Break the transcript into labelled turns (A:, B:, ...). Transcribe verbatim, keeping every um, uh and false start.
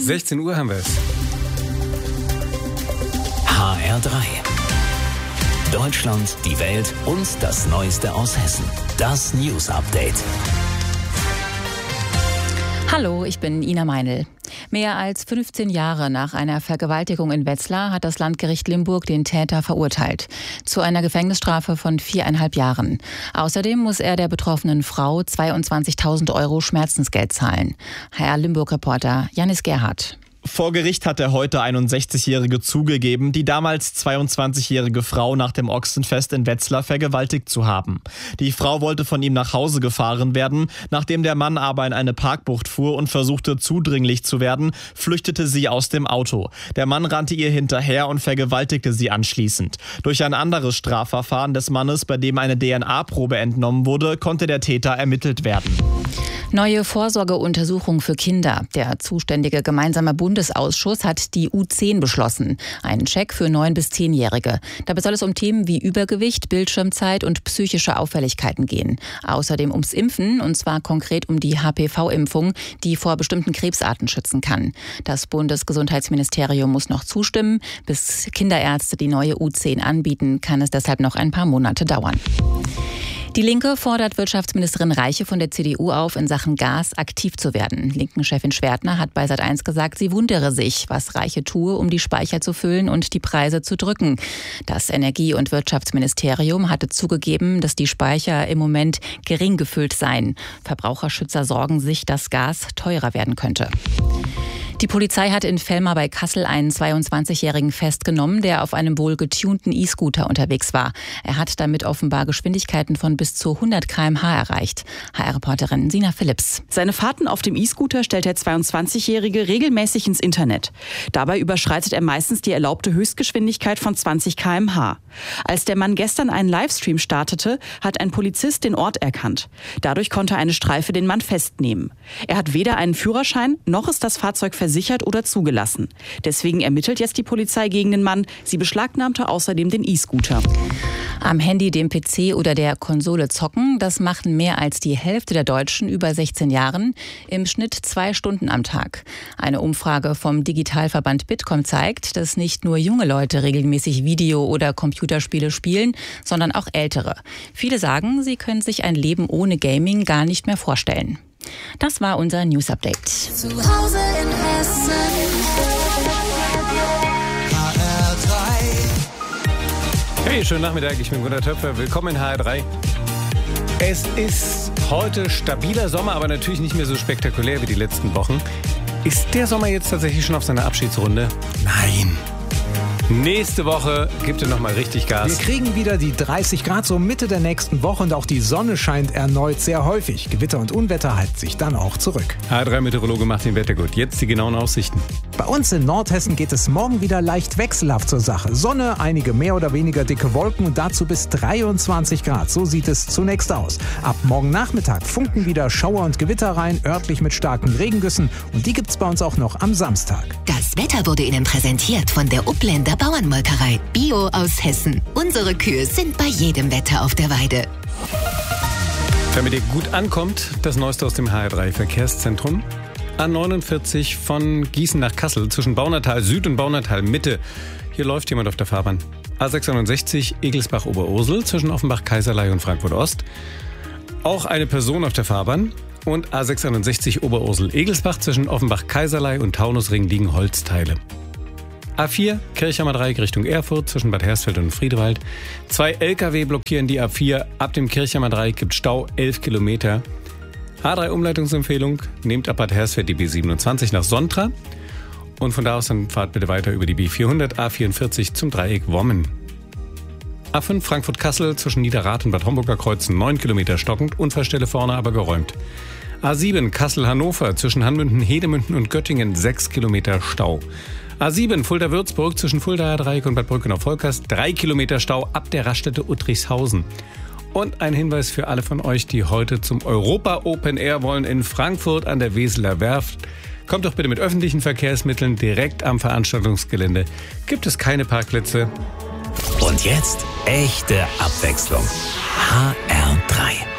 A: sechzehn Uhr haben wir es.
B: H R drei. Deutschland, die Welt und das Neueste aus Hessen. Das News Update.
C: Hallo, ich bin Ina Meinl. Mehr als fünfzehn Jahre nach einer Vergewaltigung in Wetzlar hat das Landgericht Limburg den Täter verurteilt. Zu einer Gefängnisstrafe von viereinhalb Jahren. Außerdem muss er der betroffenen Frau zweiundzwanzigtausend Euro Schmerzensgeld zahlen. H R Limburg-Reporter Janis Gerhardt.
D: Vor Gericht hat der heute einundsechzigjährige zugegeben, die damals zweiundzwanzigjährige Frau nach dem Ochsenfest in Wetzlar vergewaltigt zu haben. Die Frau wollte von ihm nach Hause gefahren werden. Nachdem der Mann aber in eine Parkbucht fuhr und versuchte zudringlich zu werden, flüchtete sie aus dem Auto. Der Mann rannte ihr hinterher und vergewaltigte sie anschließend. Durch ein anderes Strafverfahren des Mannes, bei dem eine D N A-Probe entnommen wurde, konnte der Täter ermittelt werden.
C: Neue Vorsorgeuntersuchung für Kinder. Der zuständige gemeinsame Bundesausschuss hat die U zehn beschlossen. Einen Check für neun- bis zehnjährige. Dabei soll es um Themen wie Übergewicht, Bildschirmzeit und psychische Auffälligkeiten gehen. Außerdem ums Impfen, und zwar konkret um die H P V-Impfung, die vor bestimmten Krebsarten schützen kann. Das Bundesgesundheitsministerium muss noch zustimmen. Bis Kinderärzte die neue U zehn anbieten, kann es deshalb noch ein paar Monate dauern. Die Linke fordert Wirtschaftsministerin Reiche von der C D U auf, in Sachen Gas aktiv zu werden. Linken-Chefin Schwertner hat bei Sat eins gesagt, sie wundere sich, was Reiche tue, um die Speicher zu füllen und die Preise zu drücken. Das Energie- und Wirtschaftsministerium hatte zugegeben, dass die Speicher im Moment gering gefüllt seien. Verbraucherschützer sorgen sich, dass Gas teurer werden könnte. Die Polizei hat in Vellmar bei Kassel einen zweiundzwanzigjährigen festgenommen, der auf einem wohl getunten E-Scooter unterwegs war. Er hat damit offenbar Geschwindigkeiten von bis zu hundert Kilometer pro Stunde erreicht. H R-Reporterin Sina Philipps.
E: Seine Fahrten auf dem E-Scooter stellt der zweiundzwanzigjährige regelmäßig ins Internet. Dabei überschreitet er meistens die erlaubte Höchstgeschwindigkeit von zwanzig Kilometer pro Stunde. Als der Mann gestern einen Livestream startete, hat ein Polizist den Ort erkannt. Dadurch konnte eine Streife den Mann festnehmen. Er hat weder einen Führerschein, noch ist das Fahrzeug versichert oder zugelassen. Deswegen ermittelt jetzt die Polizei gegen den Mann. Sie beschlagnahmte außerdem den E-Scooter.
C: Am Handy, dem P C oder der Konsole zocken, das machen mehr als die Hälfte der Deutschen über sechzehn Jahren, im Schnitt zwei Stunden am Tag. Eine Umfrage vom Digitalverband Bitkom zeigt, dass nicht nur junge Leute regelmäßig Video- oder Computerspiele spielen, sondern auch ältere. Viele sagen, sie können sich ein Leben ohne Gaming gar nicht mehr vorstellen. Das war unser News Update.
F: Zu Hause in Hessen. H R drei.
A: Hey, schönen Nachmittag, ich bin Gunnar Töpfer. Willkommen in H R drei. Es ist heute stabiler Sommer, aber natürlich nicht mehr so spektakulär wie die letzten Wochen. Ist der Sommer jetzt tatsächlich schon auf seiner Abschiedsrunde? Nein. Nächste Woche gibt es nochmal richtig Gas.
G: Wir kriegen wieder die dreißig Grad so Mitte der nächsten Woche und auch die Sonne scheint erneut sehr häufig. Gewitter und Unwetter halten sich dann auch zurück.
A: H R drei Meteorologe Martin Wettergut. Jetzt die genauen Aussichten.
G: Bei uns in Nordhessen geht es morgen wieder leicht wechselhaft zur Sache. Sonne, einige mehr oder weniger dicke Wolken und dazu bis dreiundzwanzig Grad. So sieht es zunächst aus. Ab morgen Nachmittag funken wieder Schauer und Gewitter rein, örtlich mit starken Regengüssen. Und die gibt's bei uns auch noch am Samstag.
H: Das Wetter wurde Ihnen präsentiert von der Upländer Bauernmolkerei. Bio aus Hessen. Unsere Kühe sind bei jedem Wetter auf der Weide.
A: Damit ihr gut ankommt, das Neueste aus dem H R drei Verkehrszentrum. A neunundvierzig von Gießen nach Kassel zwischen Baunatal Süd und Baunatal Mitte. Hier läuft jemand auf der Fahrbahn. A sechsundneunzig Egelsbach-Oberursel zwischen Offenbach-Kaiserlei und Frankfurt Ost. Auch eine Person auf der Fahrbahn. Und A sechsundneunzig Oberursel-Egelsbach zwischen Offenbach-Kaiserlei und Taunusring liegen Holzteile. A vier Kirchheimer Dreieck Richtung Erfurt zwischen Bad Hersfeld und Friedewald. Zwei L K W blockieren die A vier. Ab dem Kirchheimer Dreieck gibt Stau elf Kilometer. H drei Umleitungsempfehlung, nehmt ab Bad Hersfeld die B siebenundzwanzig nach Sontra und von da aus dann fahrt bitte weiter über die B vierhundert A vierundvierzig zum Dreieck Wommen. A fünf Frankfurt-Kassel zwischen Niederrad und Bad Homburger Kreuzen neun Kilometer stockend, Unfallstelle vorne aber geräumt. A sieben Kassel-Hannover zwischen Hanmünden, Hedemünden und Göttingen sechs Kilometer Stau. A sieben Fulda-Würzburg zwischen Fuldaer Dreieck und Bad Brückenau-Volkers drei Kilometer Stau ab der Raststätte Uttrichshausen. Und ein Hinweis für alle von euch, die heute zum Europa Open Air wollen in Frankfurt an der Weseler Werft. Kommt doch bitte mit öffentlichen Verkehrsmitteln direkt am Veranstaltungsgelände. Gibt es keine Parkplätze.
B: Und jetzt echte Abwechslung. H R drei.